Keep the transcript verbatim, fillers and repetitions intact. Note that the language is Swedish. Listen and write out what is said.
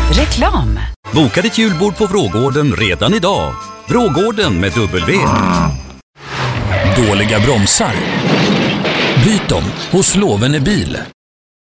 Reklam. Boka ditt julbord på Vrågården redan idag. Vrågården med W. Dåliga bromsar? Byt dem hos Lovene Bil.